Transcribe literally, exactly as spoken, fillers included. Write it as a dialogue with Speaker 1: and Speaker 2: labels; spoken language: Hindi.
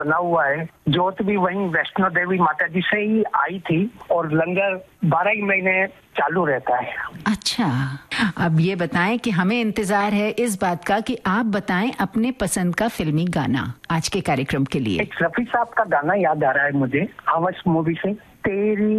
Speaker 1: बना हुआ है। जोत भी वहीं वैष्णो देवी माता जी से ही आई थी और लंगर बारह ही महीने चालू रहता है।
Speaker 2: अच्छा, अब ये बताएं कि हमें इंतजार है इस बात का कि आप बताएं अपने पसंद का फिल्मी गाना आज के कार्यक्रम के लिए।
Speaker 1: एक रफी साहब का गाना याद आ रहा है मुझे, हवस मूवी से, तेरी